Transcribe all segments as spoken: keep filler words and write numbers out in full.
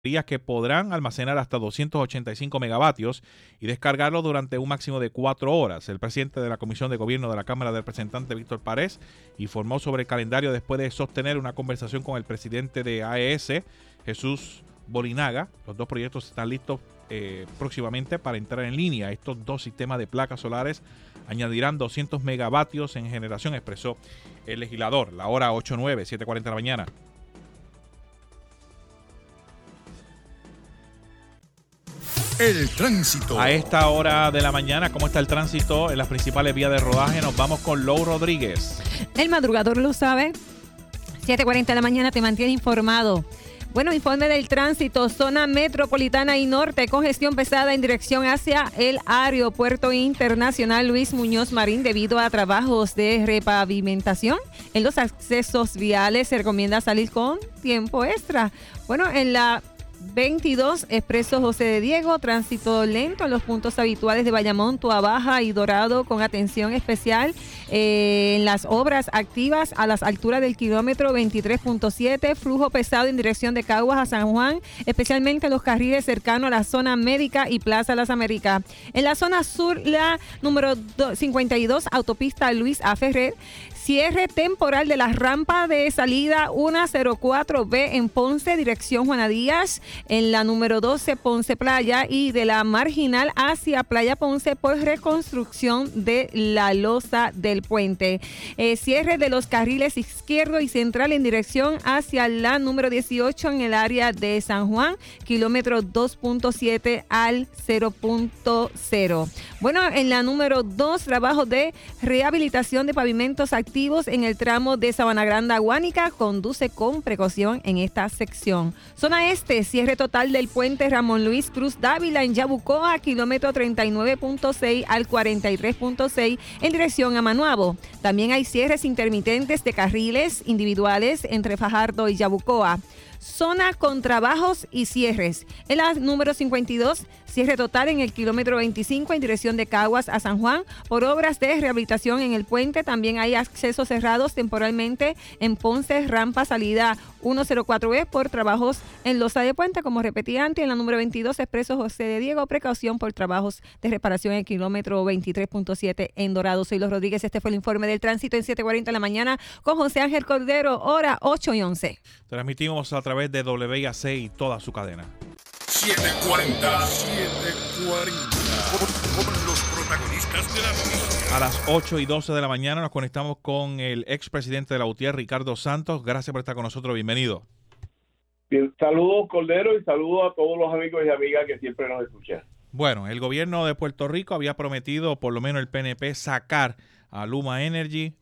que podrán almacenar hasta doscientos ochenta y cinco megavatios y descargarlo durante un máximo de cuatro horas. El presidente de la Comisión de Gobierno de la Cámara de Representantes, Víctor Párez, informó sobre el calendario después de sostener una conversación con el presidente de A E S, Jesús Bolinaga. Los dos proyectos están listos eh, próximamente para entrar en línea. Estos dos sistemas de placas solares añadirán doscientos megavatios en generación, expresó el legislador. La hora ocho nueve, siete cuarenta de la mañana. El tránsito. A esta hora de la mañana, ¿cómo está el tránsito en las principales vías de rodaje? Nos vamos con Lou Rodríguez. El madrugador lo sabe. siete cuarenta de la mañana te mantiene informado. Bueno, informe del tránsito, zona metropolitana y norte, congestión pesada en dirección hacia el Aeropuerto Internacional Luis Muñoz Marín debido a trabajos de repavimentación. En los accesos viales se recomienda salir con tiempo extra. Bueno, en la veintidós, Expreso José de Diego, tránsito lento en los puntos habituales de Bayamón, Toabaja y Dorado, con atención especial eh, en las obras activas a las alturas del kilómetro veintitrés punto siete, flujo pesado en dirección de Caguas a San Juan, especialmente en los carriles cercanos a la zona médica y Plaza Las Américas. En la zona sur, la número cincuenta y dos, autopista Luis A. Ferrer, cierre temporal de la rampa de salida ciento cuatro B en Ponce, dirección Juana Díaz, en la número doce, Ponce Playa, y de la marginal hacia Playa Ponce por reconstrucción de la losa del puente. Eh, cierre de los carriles izquierdo y central en dirección hacia la número dieciocho en el área de San Juan, kilómetro dos punto siete al cero punto cero. Bueno, en la número dos, trabajo de rehabilitación de pavimentos activos en el tramo de Sabana Grande a Guánica, conduce con precaución en esta sección. Zona este, cierre total del puente Ramón Luis Cruz Dávila en Yabucoa, kilómetro treinta y nueve punto seis al cuarenta y tres punto seis en dirección a Manuabo. También hay cierres intermitentes de carriles individuales entre Fajardo y Yabucoa. Zona con trabajos y cierres. En la número cincuenta y dos, cierre total en el kilómetro veinticinco en dirección de Caguas a San Juan por obras de rehabilitación en el puente. También hay accesos cerrados temporalmente en Ponce, rampa salida ciento cuatro B por trabajos en losa de puente, como repetí antes. En la número veintidós, Expreso José de Diego, precaución por trabajos de reparación en el kilómetro veintitrés punto siete en Dorado. Soy Los Rodríguez. Este fue el informe del tránsito en siete cuarenta de la mañana con José Ángel Cordero, hora ocho y once. Transmitimos a través de W A C y toda su cadena. siete cuarenta, siete cuarenta, con, con los protagonistas de la noticia. A las ocho y doce de la mañana nos conectamos con el expresidente de la U T I E R, Ricardo Santos. Gracias por estar con nosotros. Bienvenido. Bien, saludos, Cordero, y saludos a todos los amigos y amigas que siempre nos escuchan. Bueno, el gobierno de Puerto Rico había prometido, por lo menos el P N P, sacar a Luma Energy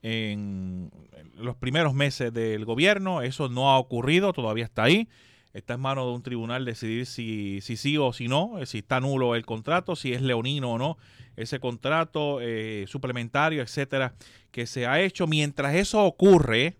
en los primeros meses del gobierno. Eso no ha ocurrido, todavía está ahí. Está en manos de un tribunal decidir si, si sí o si no, si está nulo el contrato, si es leonino o no ese contrato eh, suplementario, etcétera, que se ha hecho. Mientras eso ocurre,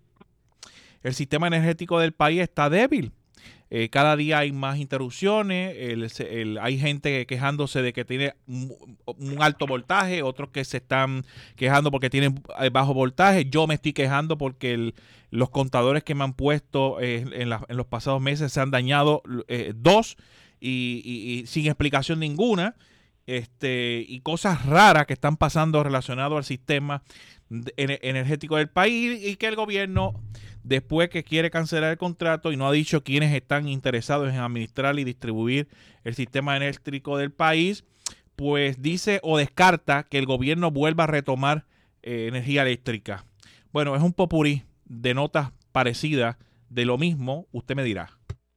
el sistema energético del país está débil. Eh, cada día hay más interrupciones, el, el, hay gente quejándose de que tiene un, un alto voltaje, otros que se están quejando porque tienen bajo voltaje. Yo me estoy quejando porque el, los contadores que me han puesto eh, en, la, en los pasados meses se han dañado eh, dos y, y, y sin explicación ninguna. Este, y cosas raras que están pasando relacionadas al sistema energético del país, y que el gobierno, después que quiere cancelar el contrato y no ha dicho quiénes están interesados en administrar y distribuir el sistema eléctrico del país, pues dice o descarta que el gobierno vuelva a retomar eh, energía eléctrica. Bueno, es un popurrí de notas parecidas de lo mismo, usted me dirá.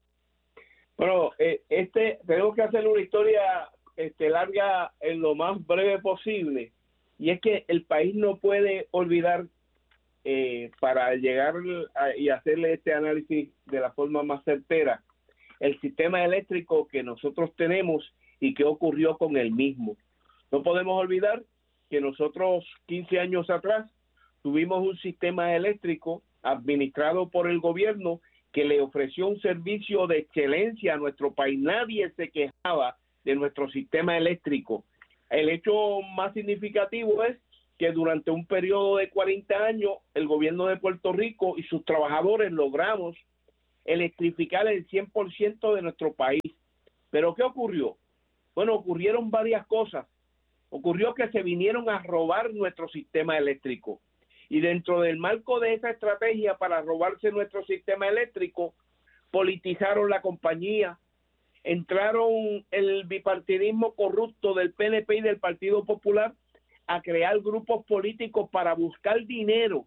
Bueno, eh, este tenemos que hacer una historia este, larga en lo más breve posible, y es que el país no puede olvidar eh, para llegar a, y hacerle este análisis de la forma más certera el sistema eléctrico que nosotros tenemos y qué ocurrió con el mismo. No podemos olvidar que nosotros quince años atrás tuvimos un sistema eléctrico administrado por el gobierno que le ofreció un servicio de excelencia a nuestro país. Nadie se quejaba de nuestro sistema eléctrico. El hecho más significativo es que durante un periodo de cuarenta años el gobierno de Puerto Rico y sus trabajadores logramos electrificar el cien por ciento de nuestro país. ¿Pero qué ocurrió? Bueno, ocurrieron varias cosas. Ocurrió que se vinieron a robar nuestro sistema eléctrico. Y dentro del marco de esa estrategia para robarse nuestro sistema eléctrico, politizaron la compañía, entraron el bipartidismo corrupto del P N P y del Partido Popular a crear grupos políticos para buscar dinero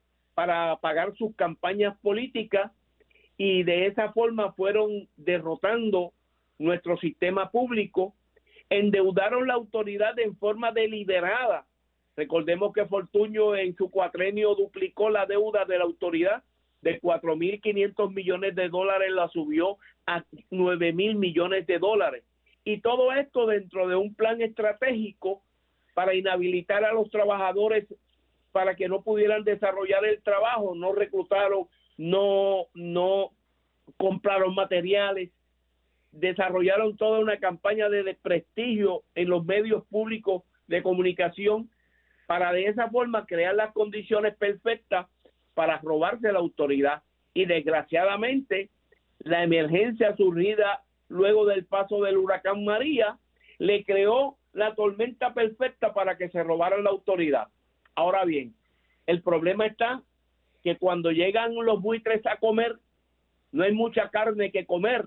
para pagar sus campañas políticas, y de esa forma fueron derrotando nuestro sistema público, endeudaron la autoridad en forma deliberada. Recordemos que Fortuño en su cuatrenio duplicó la deuda de la autoridad, de cuatro mil quinientos millones de dólares la subió a nueve mil millones de dólares. Y todo esto dentro de un plan estratégico para inhabilitar a los trabajadores para que no pudieran desarrollar el trabajo, no reclutaron, no, no compraron materiales, desarrollaron toda una campaña de desprestigio en los medios públicos de comunicación para de esa forma crear las condiciones perfectas para robarse la autoridad. Y desgraciadamente la emergencia surgida luego del paso del huracán María le creó la tormenta perfecta para que se robaran la autoridad. Ahora bien, el problema está que cuando llegan los buitres a comer, no hay mucha carne que comer,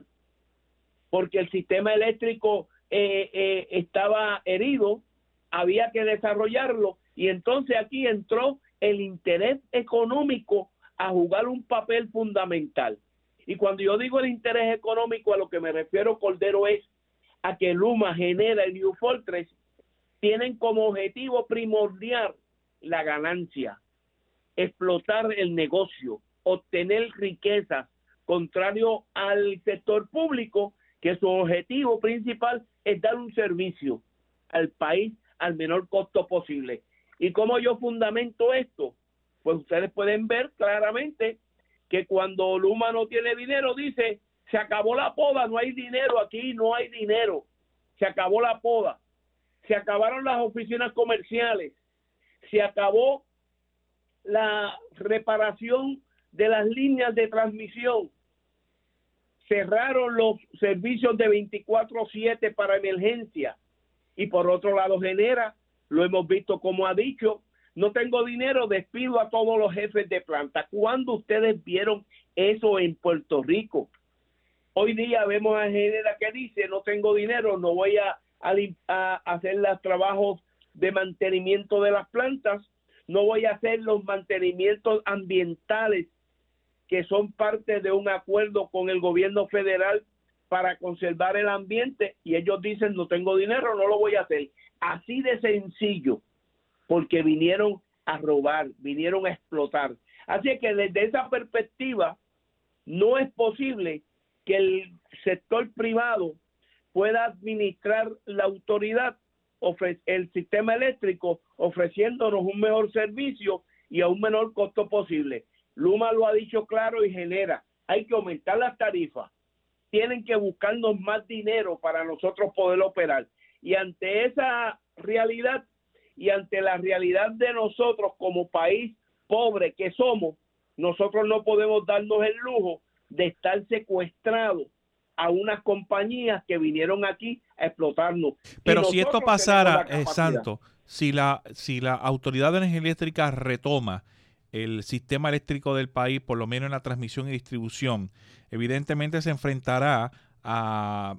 porque el sistema eléctrico eh, eh, estaba herido, había que desarrollarlo, y entonces aquí entró el interés económico a jugar un papel fundamental. Y cuando yo digo el interés económico, a lo que me refiero, Cordero, es a que Luma genera el New Fortress, tienen como objetivo primordial la ganancia, explotar el negocio, obtener riquezas, contrario al sector público, que su objetivo principal es dar un servicio al país al menor costo posible. ¿Y cómo yo fundamento esto? Pues ustedes pueden ver claramente que cuando Luma no tiene dinero, dice, se acabó la poda, no hay dinero aquí, no hay dinero, se acabó la poda, se acabaron las oficinas comerciales, se acabó la reparación de las líneas de transmisión, cerraron los servicios de veinticuatro siete para emergencia, y por otro lado genera, lo hemos visto como ha dicho, no tengo dinero, despido a todos los jefes de planta. ¿Cuándo ustedes vieron eso en Puerto Rico? Hoy día vemos a Genera que dice, no tengo dinero, no voy a, a, a hacer los trabajos de mantenimiento de las plantas, no voy a hacer los mantenimientos ambientales que son parte de un acuerdo con el gobierno federal para conservar el ambiente, y ellos dicen, no tengo dinero, no lo voy a hacer. Así de sencillo, porque vinieron a robar, vinieron a explotar. Así que desde esa perspectiva, no es posible que el sector privado pueda administrar la autoridad, el sistema eléctrico, ofreciéndonos un mejor servicio y a un menor costo posible. Luma lo ha dicho claro y Genera, hay que aumentar las tarifas, tienen que buscarnos más dinero para nosotros poder operar. Y ante esa realidad y ante la realidad de nosotros como país pobre que somos, nosotros no podemos darnos el lujo de estar secuestrados a unas compañías que vinieron aquí a explotarnos. Pero si esto pasara, eh, Santo, si la, si la Autoridad de Energía Eléctrica retoma el sistema eléctrico del país, por lo menos en la transmisión y distribución, evidentemente se enfrentará a,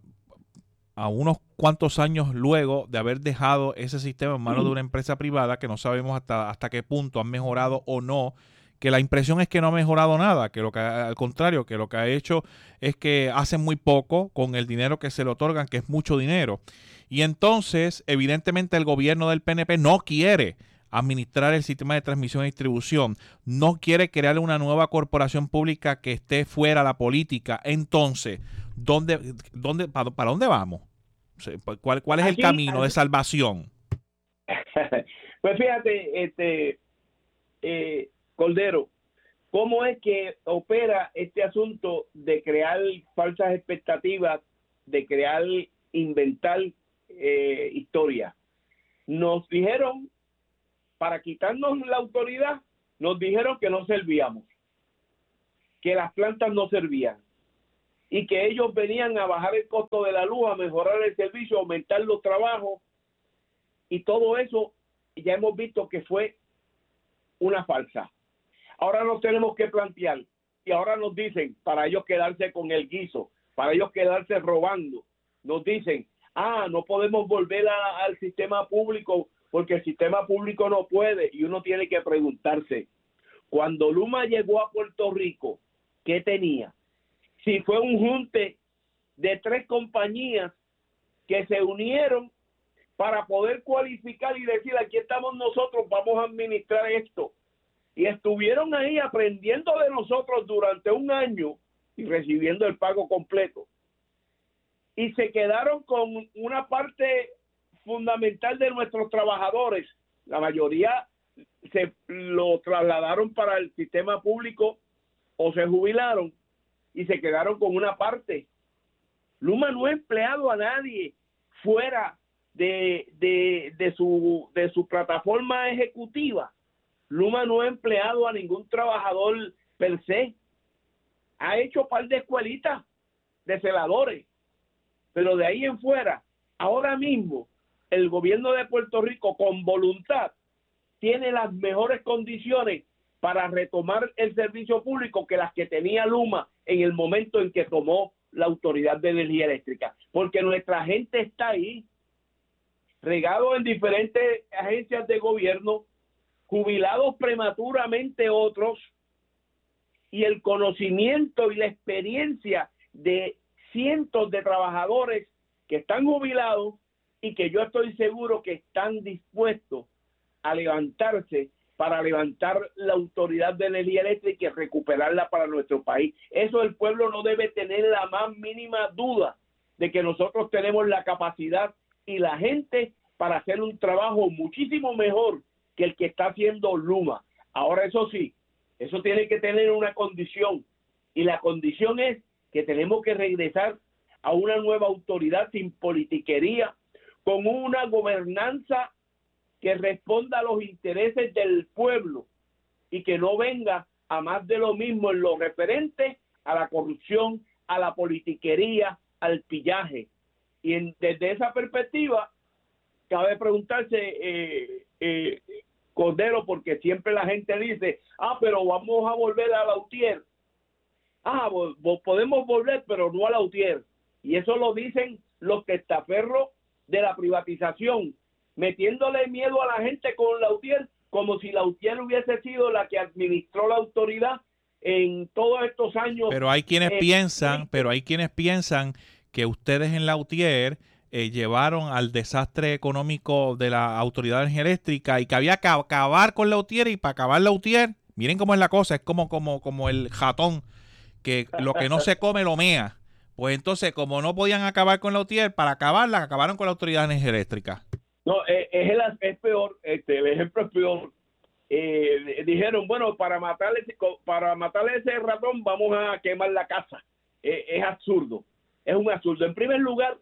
a unos cuantos años luego de haber dejado ese sistema en manos de una empresa privada que no sabemos hasta, hasta qué punto han mejorado o no, que la impresión es que no ha mejorado nada, que lo que al contrario, que lo que ha hecho es que hacen muy poco con el dinero que se le otorgan, que es mucho dinero. Y entonces, evidentemente, el gobierno del P N P no quiere administrar el sistema de transmisión y distribución, no quiere crear una nueva corporación pública que esté fuera de la política. Entonces, ¿dónde, dónde, para, para dónde vamos? ¿Cuál, cuál es el aquí, camino aquí. de salvación? Pues fíjate, este eh, Cordero, ¿cómo es que opera este asunto de crear falsas expectativas, de crear, inventar eh, historia? Nos dijeron, para quitarnos la autoridad, nos dijeron que no servíamos. que las plantas no servían y que ellos venían a bajar el costo de la luz, a mejorar el servicio, aumentar los trabajos, y todo eso ya hemos visto que fue una farsa. Ahora nos tenemos que plantear, y ahora nos dicen, para ellos quedarse con el guiso, para ellos quedarse robando, nos dicen, ah, no podemos volver a, al sistema público porque el sistema público no puede, y uno tiene que preguntarse, cuando Luma llegó a Puerto Rico, ¿qué tenía? Si fue un junte de tres compañías que se unieron para poder cualificar y decir, aquí estamos nosotros, vamos a administrar esto. Y estuvieron ahí aprendiendo de nosotros durante un año y recibiendo el pago completo. Y se quedaron con una parte fundamental de nuestros trabajadores. La mayoría se lo trasladaron para el sistema público o se jubilaron y se quedaron con una parte. Luma no ha empleado a nadie fuera de, de, de, su, de su plataforma ejecutiva. Luma no ha empleado a ningún trabajador per se. Ha hecho un par de escuelitas de celadores, pero de ahí en fuera, ahora mismo, el gobierno de Puerto Rico, con voluntad, tiene las mejores condiciones para retomar el servicio público que las que tenía Luma en el momento en que tomó la Autoridad de Energía Eléctrica, porque nuestra gente está ahí, regado en diferentes agencias de gobierno, jubilados prematuramente otros, y el conocimiento y la experiencia de cientos de trabajadores que están jubilados y que yo estoy seguro que están dispuestos a levantarse para levantar la Autoridad de Energía Eléctrica y recuperarla para nuestro país. Eso el pueblo no debe tener la más mínima duda de que nosotros tenemos la capacidad y la gente para hacer un trabajo muchísimo mejor que el que está haciendo Luma. Ahora, eso sí, eso tiene que tener una condición, y la condición es que tenemos que regresar a una nueva autoridad sin politiquería, con una gobernanza que responda a los intereses del pueblo y que no venga a más de lo mismo en lo referente a la corrupción, a la politiquería, al pillaje. Y en, desde esa perspectiva, cabe preguntarse, eh, eh, Cordero, porque siempre la gente dice, ah, pero vamos a volver a Lautier. Ah, vo- vo- podemos volver, pero no a Lautier. Y eso lo dicen los testaferros de la privatización, metiéndole miedo a la gente con Lautier, como si Lautier hubiese sido la que administró la autoridad en todos estos años. Pero hay quienes eh, piensan, sí. pero hay quienes piensan que ustedes en Lautier eh, llevaron al desastre económico de la Autoridad de Energía Eléctrica y que había que acabar con Lautier, y para acabar Lautier, miren cómo es la cosa, es como, como, como el ratón, que lo que no se come lo mea. Pues entonces, como no podían acabar con Lautier, para acabarla, acabaron con la Autoridad de Energía Eléctrica. No, es, es, el, es peor, este, el ejemplo es peor. Eh, dijeron, bueno, para matar ese, para matar ese ratón vamos a quemar la casa. Eh, es absurdo, es un absurdo. En primer lugar,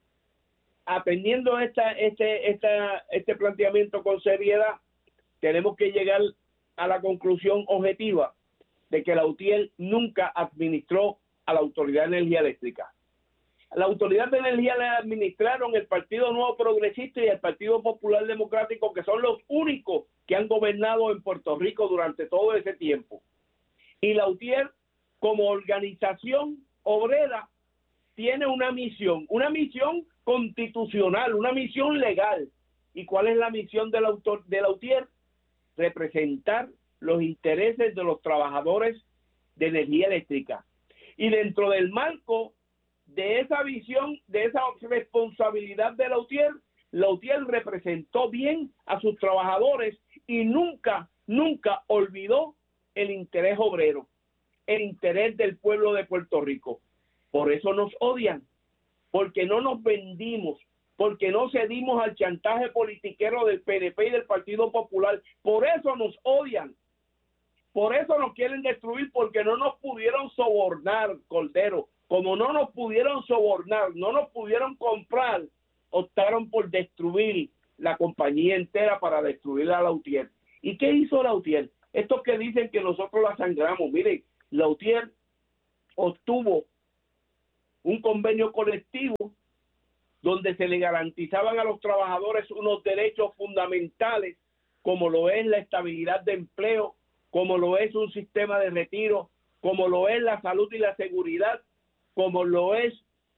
atendiendo esta, este, esta, este planteamiento con seriedad, tenemos que llegar a la conclusión objetiva de que Lautier nunca administró a la Autoridad de Energía Eléctrica. La Autoridad de Energía la administraron el Partido Nuevo Progresista y el Partido Popular Democrático, que son los únicos que han gobernado en Puerto Rico durante todo ese tiempo. Y Lautier, como organización obrera, tiene una misión, una misión constitucional, una misión legal. ¿Y cuál es la misión de, la autor, de Lautier? Representar los intereses de los trabajadores de energía eléctrica. Y dentro del marco de esa visión, de esa responsabilidad de Lautier, Lautier representó bien a sus trabajadores y nunca, nunca olvidó el interés obrero, el interés del pueblo de Puerto Rico. Por eso nos odian, porque no nos vendimos, porque no cedimos al chantaje politiquero del P N P y del Partido Popular. Por eso nos odian. Por eso nos quieren destruir, porque no nos pudieron sobornar, Cordero. Como no nos pudieron sobornar, no nos pudieron comprar, optaron por destruir la compañía entera para destruir a Lautier. ¿Y qué hizo Lautier? Estos que dicen que nosotros la sangramos, miren, Lautier obtuvo un convenio colectivo donde se le garantizaban a los trabajadores unos derechos fundamentales, como lo es la estabilidad de empleo, como lo es un sistema de retiro, como lo es la salud y la seguridad, como lo es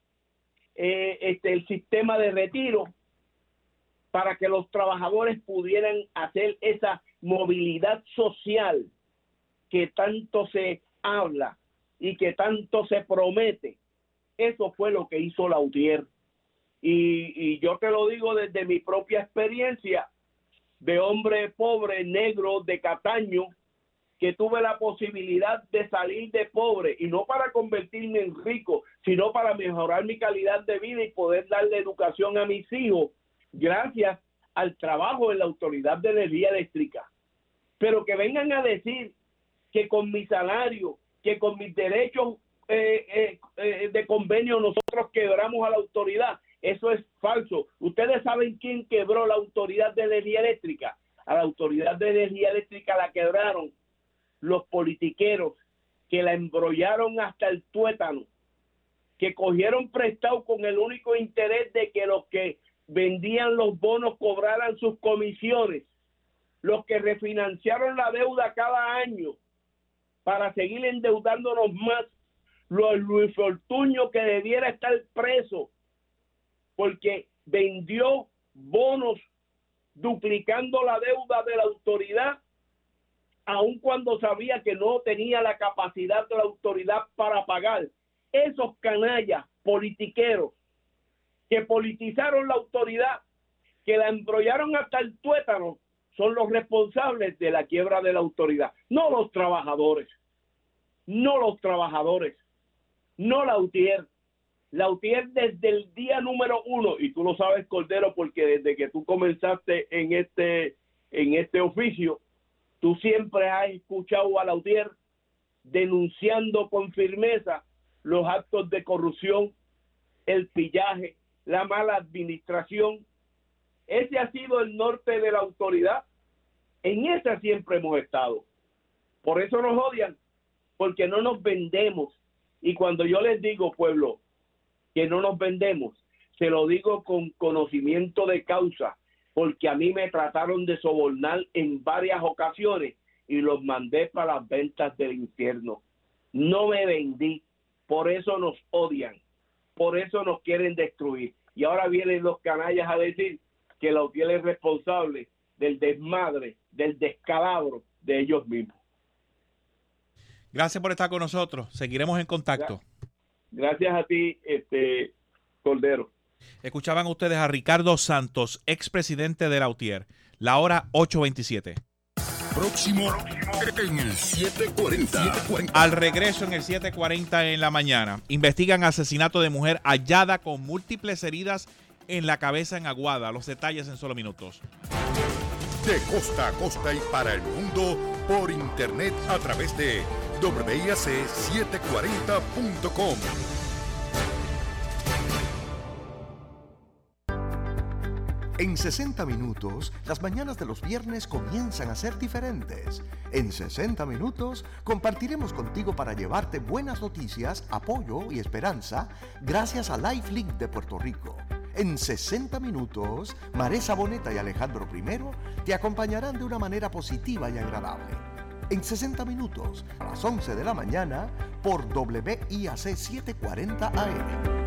eh, este, el sistema de retiro, para que los trabajadores pudieran hacer esa movilidad social que tanto se habla y que tanto se promete. Eso fue lo que hizo Lautier. Y, y yo te lo digo desde mi propia experiencia de hombre pobre, negro, de Cataño, que tuve la posibilidad de salir de pobre, y no para convertirme en rico, sino para mejorar mi calidad de vida y poder darle educación a mis hijos, gracias al trabajo en la Autoridad de Energía Eléctrica. Pero que vengan a decir que con mi salario, que con mis derechos eh, eh, eh, de convenio nosotros quebramos a la autoridad, eso es falso. Ustedes saben quién quebró la Autoridad de Energía Eléctrica. A la Autoridad de Energía Eléctrica la quebraron los politiqueros que la embrollaron hasta el tuétano, que cogieron prestado con el único interés de que los que vendían los bonos cobraran sus comisiones, los que refinanciaron la deuda cada año para seguir endeudándonos más, los Luis Fortuño, que debiera estar preso porque vendió bonos duplicando la deuda de la autoridad, aun cuando sabía que no tenía la capacidad de la autoridad para pagar. Esos canallas politiqueros que politizaron la autoridad, que la embrollaron hasta el tuétano, son los responsables de la quiebra de la autoridad, no los trabajadores, no los trabajadores, no Lautier. Lautier desde el día número uno, y tú lo sabes, Cordero, porque desde que tú comenzaste en este, en este oficio, tú siempre has escuchado a Lautier denunciando con firmeza los actos de corrupción, el pillaje, la mala administración. Ese ha sido el norte de la autoridad. En esa siempre hemos estado. Por eso nos odian, porque no nos vendemos. Y cuando yo les digo, pueblo, que no nos vendemos, se lo digo con conocimiento de causa, porque a mí me trataron de sobornar en varias ocasiones y los mandé para las ventas del infierno. No me vendí, por eso nos odian, por eso nos quieren destruir. Y ahora vienen los canallas a decir que Lautier es responsable del desmadre, del descalabro de ellos mismos. Gracias por estar con nosotros. Seguiremos en contacto. Gracias a ti, este Cordero. Escuchaban ustedes a Ricardo Santos, expresidente de Lautier. La hora ocho veintisiete. Próximo en el siete cuarenta. Al regreso en el siete cuarenta en la mañana. Investigan asesinato de mujer hallada con múltiples heridas en la cabeza en Aguada. Los detalles en solo minutos. De costa a costa y para el mundo por internet a través de doble i a ce setecientos cuarenta punto com. En sesenta minutos, las mañanas de los viernes comienzan a ser diferentes. En sesenta minutos, compartiremos contigo para llevarte buenas noticias, apoyo y esperanza gracias a LifeLink de Puerto Rico. En sesenta minutos, Maresa Boneta y Alejandro Primero te acompañarán de una manera positiva y agradable. En sesenta minutos, a las once de la mañana, por doble i a ce setecientos cuarenta A M.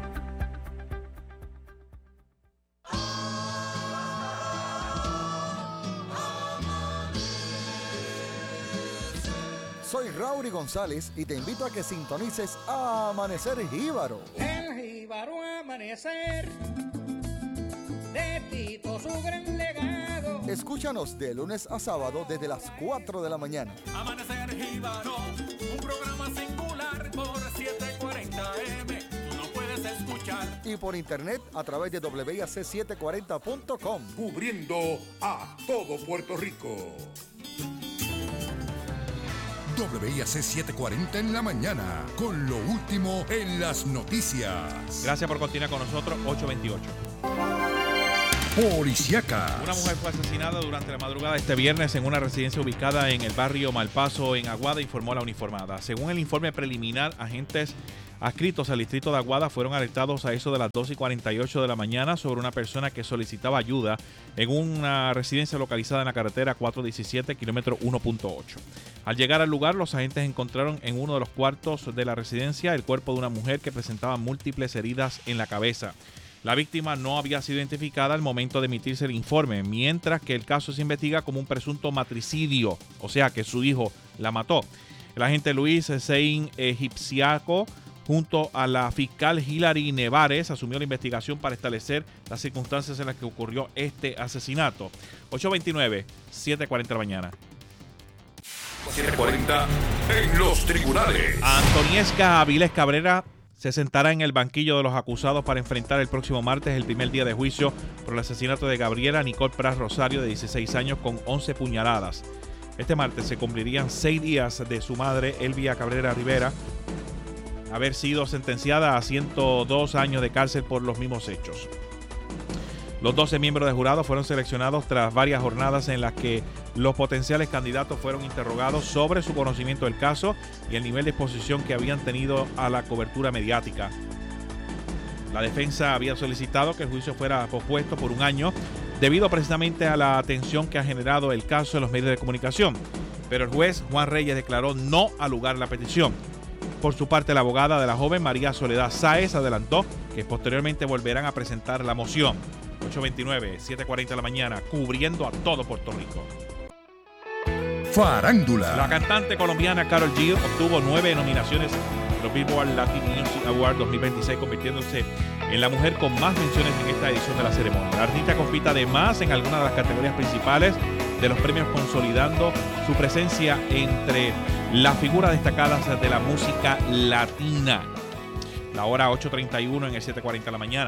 Soy Raury González y te invito a que sintonices a Amanecer Jíbaro. El jíbaro amanecer, de Tito su gran legado. Escúchanos de lunes a sábado desde las cuatro de la mañana. Amanecer Jíbaro, un programa singular por setecientos cuarenta A M. Tú no puedes escuchar. Y por internet a través de doble i a ce setecientos cuarenta punto com. Cubriendo a todo Puerto Rico. doble i a ce setecientos cuarenta en la mañana, con lo último en las noticias. Gracias por continuar con nosotros, ocho veintiocho. policíacas. Una mujer fue asesinada durante la madrugada de este viernes en una residencia ubicada en el barrio Malpaso, en Aguada, informó la uniformada. Según el informe preliminar, agentes adscritos al distrito de Aguada fueron alertados a eso de las dos y cuarenta y ocho de la mañana sobre una persona que solicitaba ayuda en una residencia localizada en la carretera cuatrocientos diecisiete, kilómetro uno punto ocho. Al llegar al lugar, los agentes encontraron en uno de los cuartos de la residencia el cuerpo de una mujer que presentaba múltiples heridas en la cabeza. La víctima no había sido identificada al momento de emitirse el informe, mientras que el caso se investiga como un presunto matricidio, o sea que su hijo la mató. El agente Luis Sein Egipciaco, junto a la fiscal Hilary Nevares, asumió la investigación para establecer las circunstancias en las que ocurrió este asesinato. ocho veintinueve, siete cuarenta de la mañana. siete cuarenta en los tribunales. Antoniesca Avilés Cabrera se sentará en el banquillo de los acusados para enfrentar el próximo martes el primer día de juicio por el asesinato de Gabriela Nicole Pras Rosario, de dieciséis años, con once puñaladas. Este martes se cumplirían seis días de su madre, Elvia Cabrera Rivera, haber sido sentenciada a ciento dos años de cárcel por los mismos hechos. Los doce miembros del jurado fueron seleccionados tras varias jornadas en las que los potenciales candidatos fueron interrogados sobre su conocimiento del caso y el nivel de exposición que habían tenido a la cobertura mediática. La defensa había solicitado que el juicio fuera pospuesto por un año debido precisamente a la atención que ha generado el caso en los medios de comunicación, pero el juez Juan Reyes declaró no al lugar la petición. Por su parte, la abogada de la joven, María Soledad Sáez, adelantó que posteriormente volverán a presentar la moción. ocho veintinueve, siete cuarenta de la mañana, cubriendo a todo Puerto Rico. Farándula. La cantante colombiana Karol G obtuvo nueve nominaciones en los Billboard Latin Music Awards dos mil veintiséis, convirtiéndose en la mujer con más menciones en esta edición de la ceremonia. La artista compite además en algunas de las categorías principales de los premios, consolidando su presencia entre las figuras destacadas de la música latina. La hora ocho treinta y uno en el siete cuarenta de la mañana.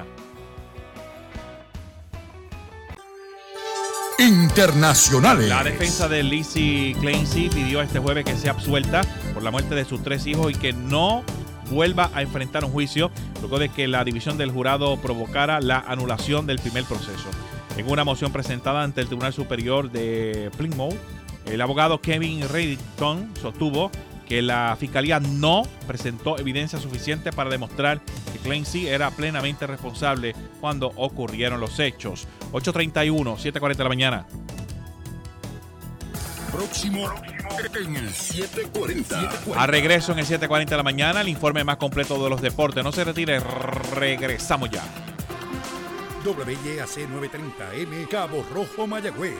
Internacionales. La defensa de Lizzie Clancy pidió este jueves que sea absuelta por la muerte de sus tres hijos y que no vuelva a enfrentar un juicio luego de que la división del jurado provocara la anulación del primer proceso. En una moción presentada ante el Tribunal Superior de Plymouth, el abogado Kevin Reddington sostuvo que la fiscalía no presentó evidencia suficiente para demostrar que Clancy era plenamente responsable cuando ocurrieron los hechos. ocho treinta y uno, siete cuarenta de la mañana. Próximo en el siete cuarenta. A regreso en el siete cuarenta de la mañana, el informe más completo de los deportes. No se retire, regresamos ya. W Y A C novecientos treinta M, Cabo Rojo, Mayagüez.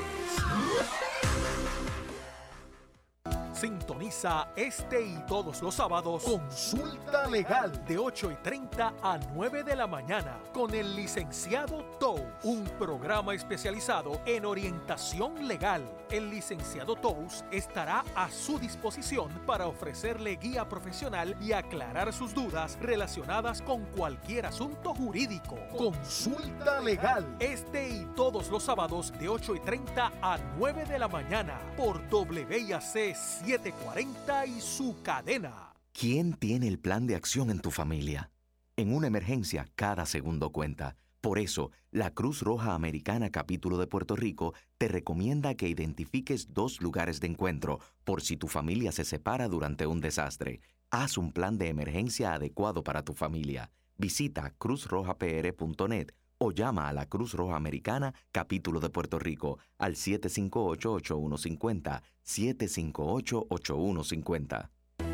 Sintoniza este y todos los sábados Consulta Legal de ocho y treinta a nueve de la mañana con el licenciado Tous, un programa especializado en orientación legal. El licenciado Tous estará a su disposición para ofrecerle guía profesional y aclarar sus dudas relacionadas con cualquier asunto jurídico. Consulta Legal este y todos los sábados de ocho y treinta a nueve de la mañana por W I A C setecientos cuarenta y su cadena. ¿Quién tiene el plan de acción en tu familia? En una emergencia, cada segundo cuenta. Por eso, la Cruz Roja Americana Capítulo de Puerto Rico te recomienda que identifiques dos lugares de encuentro por si tu familia se separa durante un desastre. Haz un plan de emergencia adecuado para tu familia. Visita cruz roja p r punto net o llama a la Cruz Roja Americana Capítulo de Puerto Rico al siete cinco ocho, ocho uno cinco cero, siete cinco ocho, ocho uno cinco cero.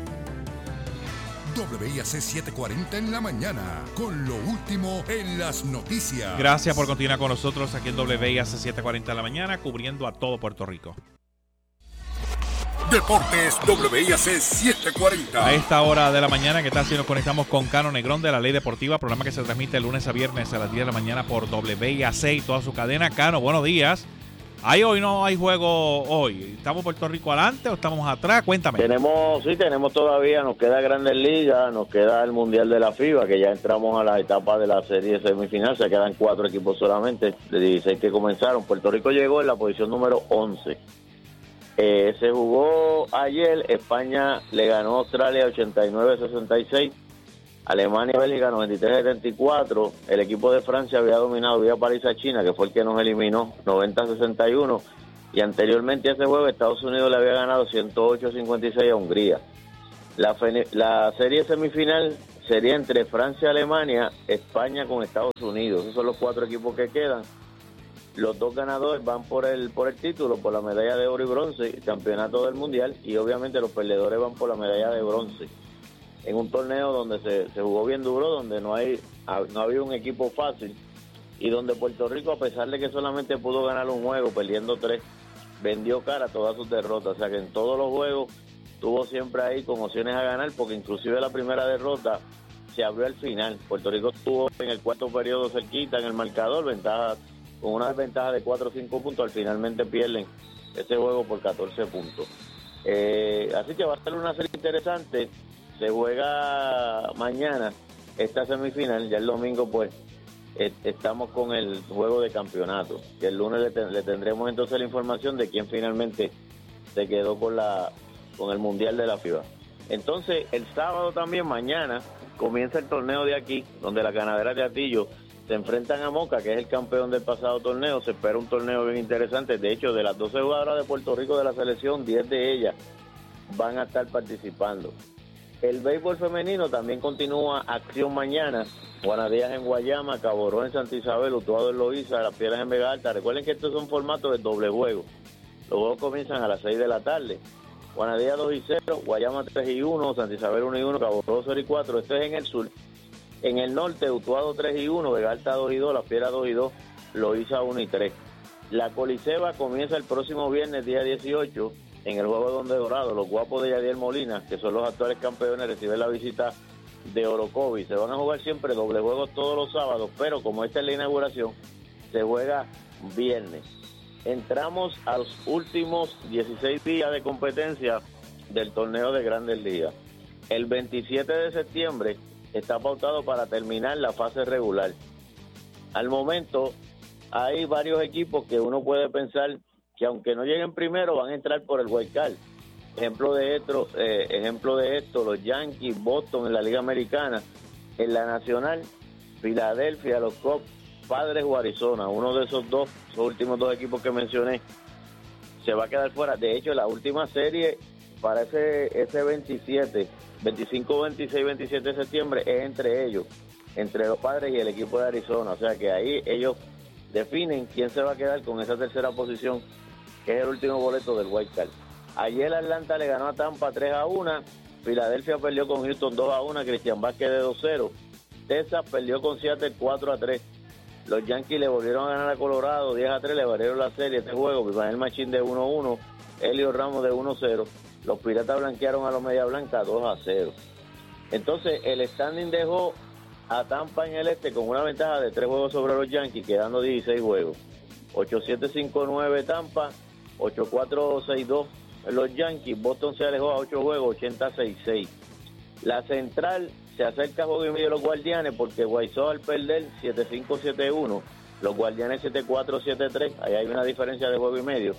W I A C setecientos cuarenta en la mañana, con lo último en las noticias. Gracias por continuar con nosotros aquí en W I A C setecientos cuarenta en la mañana, cubriendo a todo Puerto Rico. Deportes W I A C setecientos cuarenta. A esta hora de la mañana, ¿qué tal si nos conectamos con Cano Negrón de La Ley Deportiva? Programa que se transmite de lunes a viernes a las diez de la mañana por W I A C y toda su cadena. Cano, buenos días. ¿Hay hoy no hay juego hoy? ¿Estamos Puerto Rico adelante o estamos atrás? Cuéntame. Tenemos, sí, tenemos todavía, nos queda Grandes Ligas, nos queda el Mundial de la FIBA, que ya entramos a la etapa de la serie semifinal, se quedan cuatro equipos solamente, de dieciséis que comenzaron. Puerto Rico llegó en la posición número once. Eh, se jugó ayer, España le ganó a Australia ochenta y nueve a sesenta y seis, Alemania y Bélgica noventa y tres a setenta y cuatro. El equipo de Francia había dominado vía paliza a China, que fue el que nos eliminó, noventa a sesenta y uno. Y anteriormente a ese juego Estados Unidos le había ganado ciento ocho a cincuenta y seis a Hungría. La, la serie semifinal sería entre Francia, Alemania, España con Estados Unidos. Esos son los cuatro equipos que quedan. Los dos ganadores van por el por el título, por la medalla de oro y bronce, campeonato del mundial, y obviamente los perdedores van por la medalla de bronce. En un torneo donde se, se jugó bien duro, donde no hay no había un equipo fácil, y donde Puerto Rico, a pesar de que solamente pudo ganar un juego, perdiendo tres, vendió cara a todas sus derrotas. O sea que en todos los juegos estuvo siempre ahí con opciones a ganar, porque inclusive la primera derrota se abrió al final. Puerto Rico estuvo en el cuarto periodo cerquita en el marcador, ventaja con una desventaja de cuatro o cinco puntos, al finalmente pierden ese juego por catorce puntos. Eh, así que va a ser una serie interesante. Se juega mañana esta semifinal, ya el domingo pues eh, estamos con el juego de campeonato, que el lunes le, ten, le tendremos entonces la información de quién finalmente se quedó con la con el Mundial de la FIBA. Entonces el sábado también, mañana, comienza el torneo de aquí, donde las ganaderas de Atillo se enfrentan a Moca, que es el campeón del pasado torneo. Se espera un torneo bien interesante. De hecho, de las doce jugadoras de Puerto Rico de la selección, diez de ellas van a estar participando. El béisbol femenino también continúa acción mañana. Guanadías en Guayama, Caboró en Santa Isabel, Utuado en Loíza, Las Piedras en Vega Alta. Recuerden que estos son formatos de doble juego. Los juegos comienzan a las seis de la tarde. Guanadías dos y cero, Guayama tres y uno, Santa Isabel uno y uno, Caboró cero y cuatro. Esto es en el sur. En el norte, Utuado tres y uno, Vega Alta dos y dos, Las Piedras dos y dos, Loíza uno y tres. La Coliseba comienza el próximo viernes, día dieciocho, en el juego donde Dorado. Los Guapos de Yadier Molina, que son los actuales campeones, reciben la visita de Orocovi. Se van a jugar siempre doble juegos todos los sábados, pero como esta es la inauguración, se juega viernes. Entramos a los últimos dieciséis días de competencia del torneo de Grandes Ligas. El veintisiete de septiembre está pautado para terminar la fase regular. Al momento hay varios equipos que uno puede pensar que aunque no lleguen primero van a entrar por el wild card. Ejemplo de esto, eh, ejemplo de esto, los Yankees, Boston en la Liga Americana, en la Nacional, Filadelfia, los Cubs, Padres o Arizona. Uno de esos dos, los últimos dos equipos que mencioné, se va a quedar fuera. De hecho, la última serie para ese, ese veintisiete, veinticinco, veintiséis, veintisiete de septiembre es entre ellos, entre los Padres y el equipo de Arizona. O sea que ahí ellos definen quién se va a quedar con esa tercera posición, que es el último boleto del wild card. Ayer Atlanta le ganó a Tampa tres a uno, Filadelfia perdió con Houston dos a uno, Cristian Vázquez de dos cero, Texas perdió con Seattle cuatro a tres, los Yankees le volvieron a ganar a Colorado diez a tres, le valieron la serie este juego, Bimael Machín de uno a uno, Elio Ramos de uno a cero, los Piratas blanquearon a los Media Blanca dos a cero. Entonces el standing dejó a Tampa en el este con una ventaja de tres juegos sobre los Yankees, quedando dieciséis juegos. ocho siete cinco nueve Tampa, ocho cuatro seis dos los Yankees. Boston se alejó a ocho juegos, ochenta seis seis. La central se acerca a juego y medio de los Guardianes porque White Sox al perder siete cinco siete uno, los Guardianes siete cuatro siete tres, ahí hay una diferencia de juego y medio.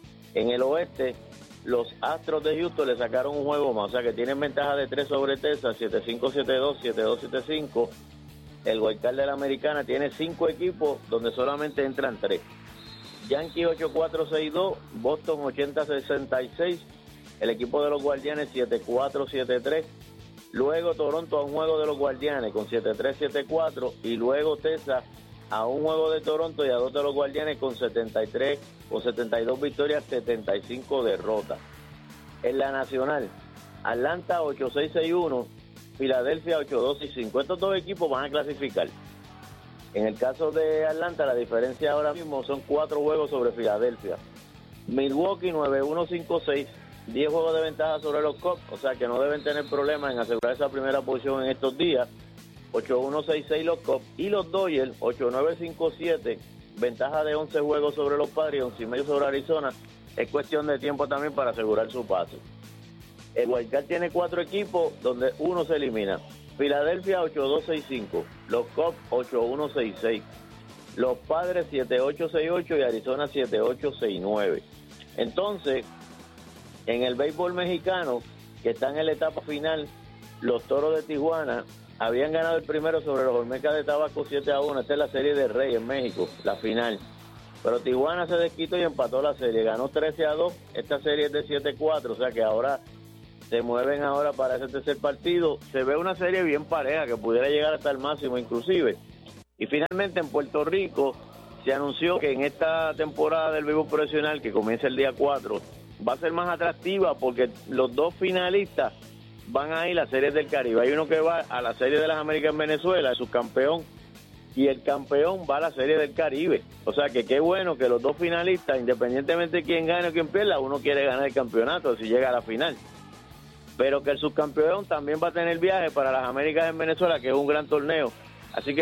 En el oeste, los Astros de Houston le sacaron un juego más, o sea que tienen ventaja de tres sobre Texas, siete cinco siete dos, siete dos siete cinco. El wildcard de la Americana tiene cinco equipos donde solamente entran tres. Yankees ocho cuatro seis dos, Boston ochenta sesenta y seis, el equipo de los Guardianes siete cuatro siete tres, luego Toronto a un juego de los Guardianes con siete tres siete cuatro, y luego Texas a un juego de Toronto y a dos de los Guardianes con setenta y tres o setenta y dos victorias, setenta y cinco derrotas. En la Nacional, Atlanta ocho seis seis uno, Filadelfia ocho dos seis cinco. Estos dos equipos van a clasificar. En el caso de Atlanta, la diferencia ahora mismo son cuatro juegos sobre Filadelfia. Milwaukee nueve uno cinco seis, diez juegos de ventaja sobre los Cubs, o sea que no deben tener problemas en asegurar esa primera posición en estos días. ocho uno seis seis los Cubs, y los Dodgers ocho nueve cinco siete, ventaja de once juegos sobre los Padres y once y medio sobre Arizona. Es cuestión de tiempo también para asegurar su paso. El wildcard tiene cuatro equipos donde uno se elimina. Filadelfia ocho dos seis cinco, los Cubs ocho uno seis seis, los Padres siete ocho seis ocho y Arizona siete ocho seis nueve. Entonces, en el béisbol mexicano, que está en la etapa final, los Toros de Tijuana habían ganado el primero sobre los Olmecas de Tabasco siete a uno. Esta es la serie de Rey en México, la final. Pero Tijuana se desquitó y empató la serie, ganó trece a dos. Esta serie es de siete a cuatro, o sea que ahora se mueven ahora para ese tercer partido. Se ve una serie bien pareja que pudiera llegar hasta el máximo inclusive. Y finalmente en Puerto Rico se anunció que en esta temporada del béisbol profesional, que comienza el día cuatro, va a ser más atractiva porque los dos finalistas van a ir a las series del Caribe. Hay uno que va a la Serie de las Américas en Venezuela, el subcampeón, y el campeón va a la Serie del Caribe. O sea que qué bueno que los dos finalistas, independientemente de quién gane o quién pierda, uno quiere ganar el campeonato si llega a la final. Pero que el subcampeón también va a tener viaje para las Américas en Venezuela, que es un gran torneo. Así que